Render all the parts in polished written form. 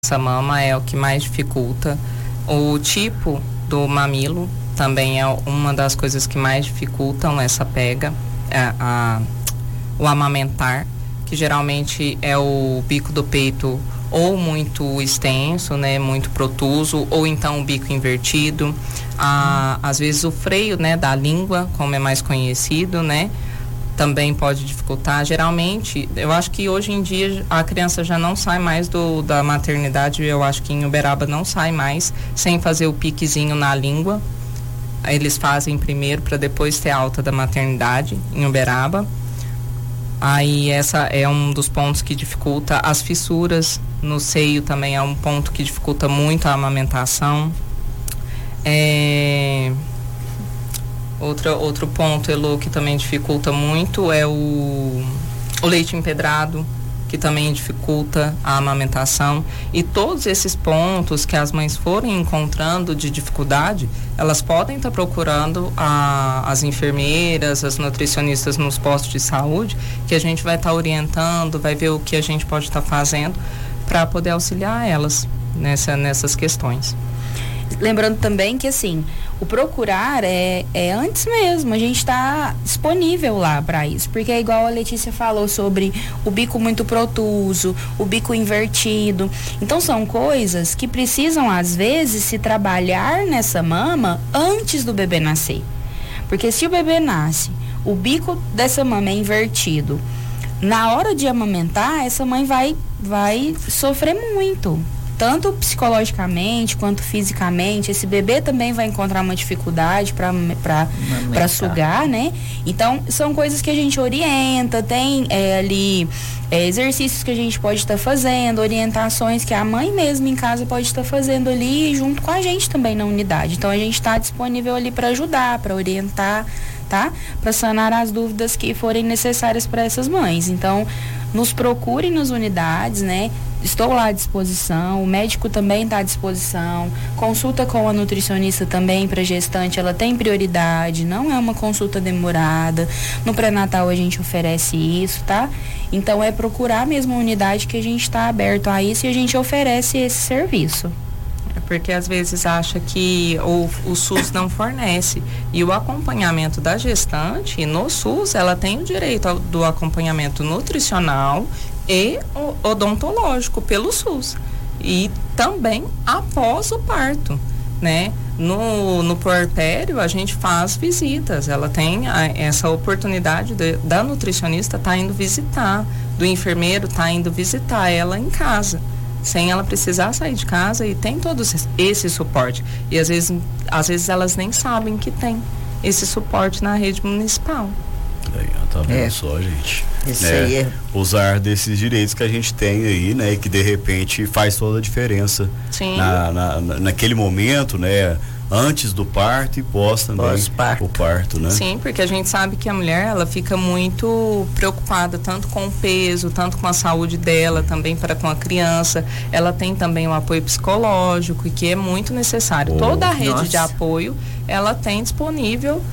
essa mama é o que mais dificulta. O tipo do mamilo também é uma das coisas que mais dificultam essa pega, o amamentar, que geralmente é o bico do peito ou muito extenso, né, muito protuso, ou então o bico invertido, às vezes o freio, né, da língua, como é mais conhecido, né, também pode dificultar. Geralmente, eu acho que hoje em dia a criança já não sai mais da maternidade, eu acho que em Uberaba não sai mais sem fazer o piquezinho na língua. Eles fazem primeiro para depois ter alta da maternidade em Uberaba. Aí essa é um dos pontos que dificulta. As fissuras no seio também é um ponto que dificulta muito a amamentação. Outro ponto, Elô, que também dificulta muito é o leite empedrado, que também dificulta a amamentação. E todos esses pontos que as mães forem encontrando de dificuldade, elas podem estar procurando as enfermeiras, as nutricionistas nos postos de saúde, que a gente vai estar orientando, vai ver o que a gente pode estar fazendo para poder auxiliar elas nessas questões. Lembrando também que, assim, o procurar é antes mesmo, a gente está disponível lá para isso, porque é igual a Letícia falou sobre o bico muito protuso, o bico invertido. Então são coisas que precisam às vezes se trabalhar nessa mama antes do bebê nascer, porque se o bebê nasce, o bico dessa mama é invertido, na hora de amamentar, essa mãe vai sofrer muito, tanto psicologicamente quanto fisicamente. Esse bebê também vai encontrar uma dificuldade para sugar, né? Então, são coisas que a gente orienta, tem ali exercícios que a gente pode estar fazendo, orientações que a mãe mesmo em casa pode estar fazendo ali junto com a gente também na unidade. Então, a gente está disponível ali para ajudar, para orientar, tá? Para sanar as dúvidas que forem necessárias para essas mães. Então, nos procurem nas unidades, né? Estou lá à disposição, o médico também está à disposição, consulta com a nutricionista também para gestante, ela tem prioridade, não é uma consulta demorada, no pré-natal a gente oferece isso, tá? Então é procurar mesmo a unidade que a gente está aberto a isso e a gente oferece esse serviço. É porque às vezes acha que o SUS não fornece, e o acompanhamento da gestante no SUS, ela tem o direito do acompanhamento nutricional e odontológico pelo SUS, e também após o parto, né? No puerpério a gente faz visitas, ela tem essa oportunidade da nutricionista estar indo visitar, do enfermeiro estar indo visitar ela em casa, sem ela precisar sair de casa, e tem todo esse suporte, e às vezes elas nem sabem que tem esse suporte na rede municipal. Tá vendo só, gente? Isso aí usar desses direitos que a gente tem aí, né? Que de repente faz toda a diferença. Sim. Naquele momento, né? Antes do parto e pós também o parto, né? Sim, porque a gente sabe que a mulher, ela fica muito preocupada tanto com o peso, tanto com a saúde dela, também para com a criança. Ela tem também o apoio psicológico, e que é muito necessário. Toda a rede de apoio ela tem disponível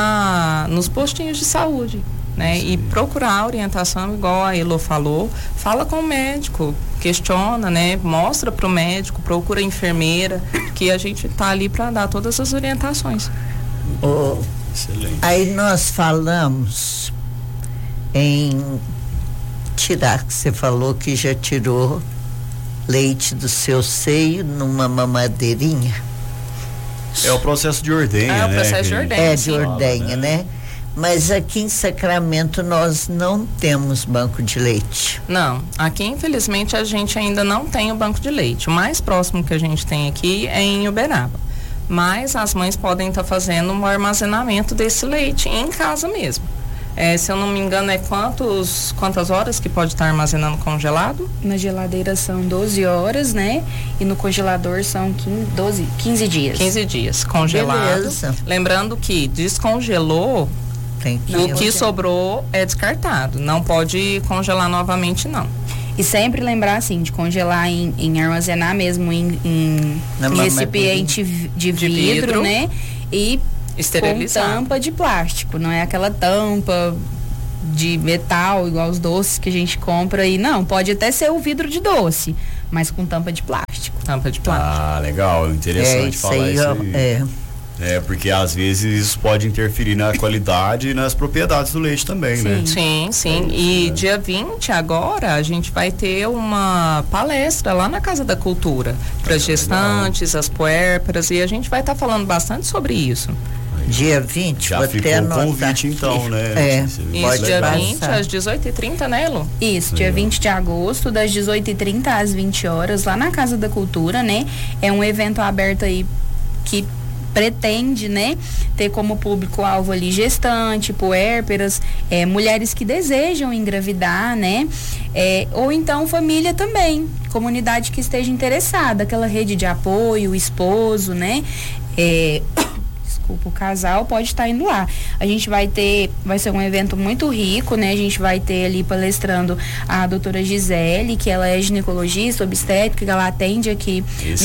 nos postinhos de saúde, né? E procurar orientação, igual a Elô falou, fala com o médico, questiona, né? Mostra para o médico, procura a enfermeira, que a gente tá ali para dar todas as orientações. Excelente. Aí nós falamos em tirar, que você falou que já tirou leite do seu seio numa mamadeirinha. É o processo de ordenha, né? O processo de ordenha. De ordenha, né? Mas aqui em Sacramento nós não temos banco de leite. Não, aqui infelizmente a gente ainda não tem o banco de leite. O mais próximo que a gente tem aqui é em Uberaba. Mas as mães podem estar fazendo um armazenamento desse leite em casa mesmo. Se eu não me engano, quantas horas que pode estar armazenando congelado? Na geladeira são 12 horas, né? E no congelador são 15 dias. 15 dias, congelado. Beleza. Lembrando que descongelou, o que sobrou é descartado. Não pode congelar novamente, não. E sempre lembrar, assim, de congelar em armazenar mesmo em recipiente de vidro, né? E esterilizado. Com tampa de plástico, não é aquela tampa de metal igual os doces que a gente compra, e não, pode até ser o vidro de doce, mas com tampa de plástico. Tampa de plástico. Ah, legal, interessante falar isso aí. Porque às vezes isso pode interferir na qualidade e nas propriedades do leite também, né? Sim. E dia 20 agora a gente vai ter uma palestra lá na Casa da Cultura para as gestantes, as puérperas, e a gente vai estar falando bastante sobre isso. Dia 20, já ficou o convite então, né? Isso, dia 20 às 18h30, né, Lu? Isso, dia 20 de agosto, das 18h30 às 20 horas, lá na Casa da Cultura, né? É um evento aberto aí que pretende, né, ter como público-alvo ali gestante, puérperas, mulheres que desejam engravidar, né, ou então família também, comunidade que esteja interessada, aquela rede de apoio, o esposo, né, o casal pode estar indo lá. A gente vai ser um evento muito rico, né? A gente vai ter ali palestrando a doutora Gisele, que ela é ginecologista, obstétrica, que ela atende aqui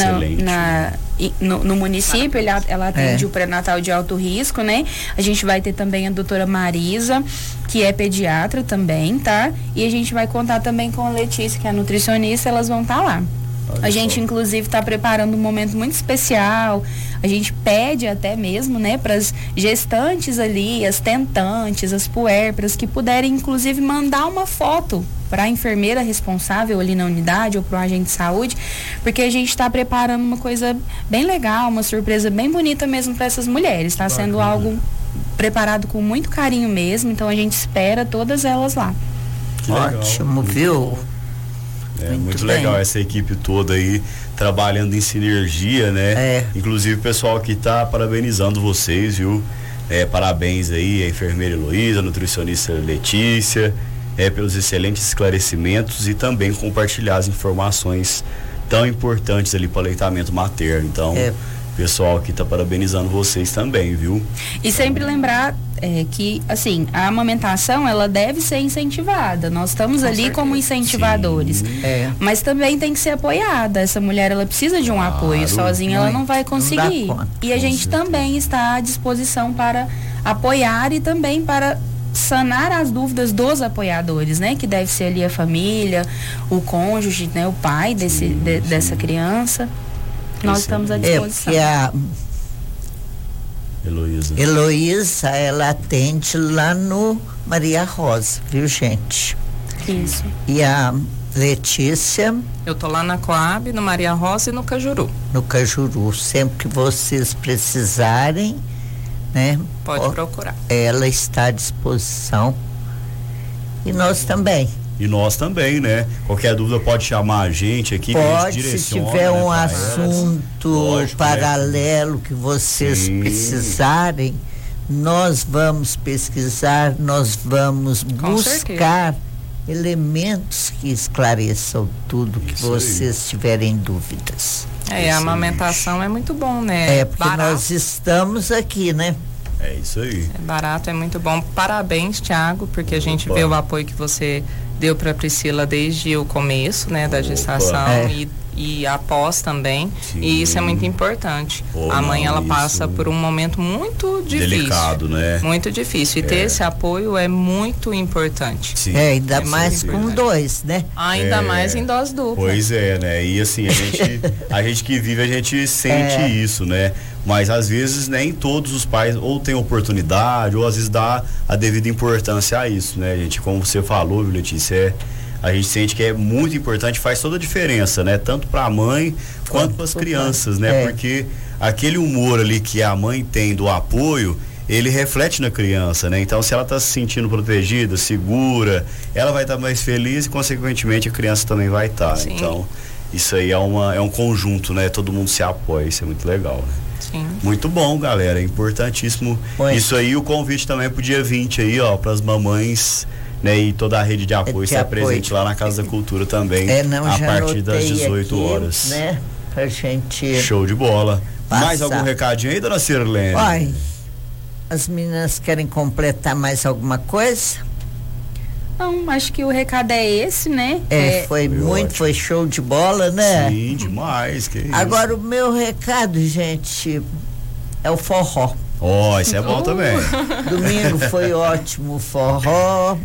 no município, ela atende o pré-natal de alto risco, né? A gente vai ter também a doutora Marisa, que é pediatra também, tá? E a gente vai contar também com a Letícia, que é nutricionista, elas vão estar lá. A gente, inclusive, está preparando um momento muito especial. A gente pede até mesmo, né, para as gestantes ali, as tentantes, as puérperas, que puderem, inclusive, mandar uma foto para a enfermeira responsável ali na unidade ou para o agente de saúde, porque a gente está preparando uma coisa bem legal, uma surpresa bem bonita mesmo para essas mulheres. Está sendo algo preparado com muito carinho mesmo, então a gente espera todas elas lá. Ótimo, viu? Muito legal essa equipe toda aí trabalhando em sinergia, né? Inclusive o pessoal que tá parabenizando vocês, viu? Parabéns aí a enfermeira Heloísa, a nutricionista Letícia, pelos excelentes esclarecimentos e também compartilhar as informações tão importantes ali para o aleitamento materno. Então, pessoal que tá parabenizando vocês também, viu? E sempre lembrar que, assim, a amamentação, ela deve ser incentivada. Nós estamos ali como incentivadores. Mas também tem que ser apoiada. Essa mulher, ela precisa de um apoio. Sozinha ela não vai conseguir. E a gente também está à disposição para apoiar e também para sanar as dúvidas dos apoiadores, né? Que deve ser ali a família, o cônjuge, né? O pai dessa criança. Nós estamos à disposição. Heloísa, ela atende lá no Maria Rosa, viu, gente? Isso. E a Letícia? Eu tô lá na Coab, no Maria Rosa e no Cajuru. No Cajuru, sempre que vocês precisarem, né? Pode procurar. Ela está à disposição. E nós também. E nós também, né? Qualquer dúvida pode chamar a gente aqui. Pode, que a gente direciona, se tiver um assunto paralelo que vocês precisarem, nós vamos pesquisar, nós vamos buscar elementos que esclareçam tudo que vocês tiverem dúvidas. A amamentação é muito bom, né? Porque nós estamos aqui, né? É isso aí. É barato, é muito bom. Parabéns, Thiago, porque a gente vê o apoio que você deu para Priscila desde o começo, né, da gestação e após também. Sim. E isso é muito importante. A mãe, ela passa por um momento muito difícil. Delicado, né? Muito difícil. E ter esse apoio é muito importante. Sim. Ainda mais com dois, né? Ainda mais em dose dupla. Pois né? E assim, a gente que vive, a gente sente isso, né? Mas às vezes nem todos os pais ou têm oportunidade ou às vezes dá a devida importância a isso, né, gente? Como você falou, Letícia, a gente sente que é muito importante, faz toda a diferença, né? Tanto para a mãe quanto para as crianças, né? Porque aquele humor ali que a mãe tem do apoio, ele reflete na criança, né? Então, se ela está se sentindo protegida, segura, ela vai estar mais feliz e, consequentemente, a criança também vai estar. Então, isso aí é um conjunto, né? Todo mundo se apoia, isso é muito legal, né? Sim. Muito bom, galera, é importantíssimo. Isso aí, o convite também pro dia 20 aí, ó, para as mamães, né, e toda a rede de apoio estar presente lá na Casa da Cultura também, a partir das 18 horas. Né, pra gente. Show de bola. Mais algum recadinho aí, dona Sirlene? Olha, as meninas querem completar mais alguma coisa? Não, acho que o recado é esse, né? Foi show de bola, né? Sim, demais. Que isso. Agora, o meu recado, gente, é o forró. Isso é bom também. Domingo foi ótimo o forró.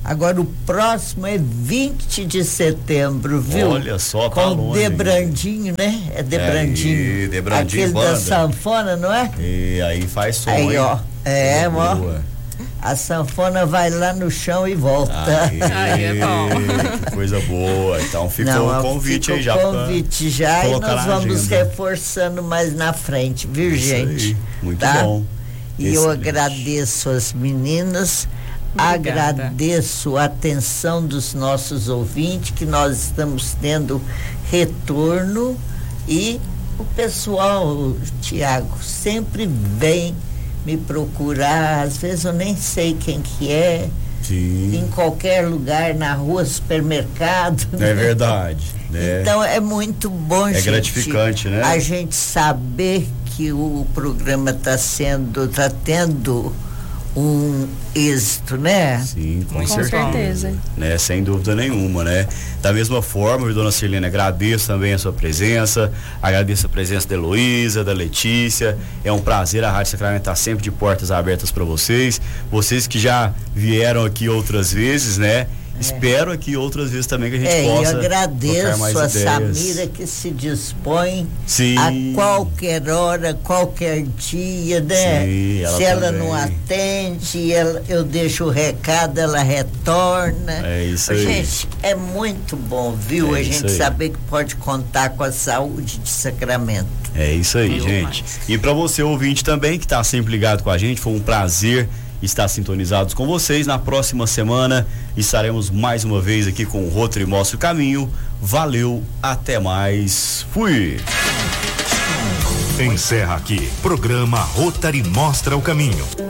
Agora o próximo é 20 de setembro, viu? Olha só, com o Debrandinho, né? É Debrandinho. Aí, Debrandinho aquele banda. da sanfona, não é? E aí faz som, aí, hein? ó. É, ó. Boa. A sanfona vai lá no chão e volta. Aí é bom. Que coisa boa. Então ficou Não, o convite aí já. Convite já e nós vamos reforçando mais na frente, viu, isso gente? Aí. Muito tá? bom. E eu agradeço as meninas. Obrigada. Agradeço a atenção dos nossos ouvintes, que nós estamos tendo retorno, e o pessoal, Tiago, sempre vem me procurar, às vezes eu nem sei quem que é. Sim. Em qualquer lugar, na rua, supermercado. É verdade. Né? Então é muito bom, gente. É gratificante, né? A gente saber que o programa está tendo um êxito, né? Sim, com certeza. Né? Sem dúvida nenhuma, né? Da mesma forma, dona Cirlene, agradeço também a sua presença, agradeço a presença da Heloísa, da Letícia. É um prazer, a Rádio Sacramento está sempre de portas abertas para vocês. Vocês que já vieram aqui outras vezes, né? Espero aqui outras vezes também que a gente possa. E agradeço mais a ideias. Samira, que se dispõe Sim. a qualquer hora, qualquer dia, né? Sim, ela se ela também. não atende, eu deixo o recado, ela retorna. É isso aí. Gente, é muito bom, viu? É a isso gente aí. saber que pode contar com a saúde de Sacramento. É isso aí, gente. E para você ouvinte também que está sempre ligado com a gente, foi um prazer estar sintonizados com vocês. Na próxima semana estaremos mais uma vez aqui com o Rotary Mostra o Caminho. Valeu, até mais. Fui! Encerra aqui, programa Rotary Mostra o Caminho.